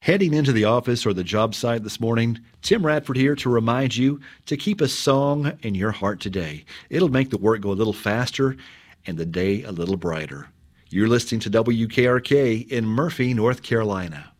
Heading into the office or the job site this morning, Tim Radford here to remind you to keep a song in your heart today. It'll make the work go a little faster and the day a little brighter. You're listening to WKRK in Murphy, North Carolina.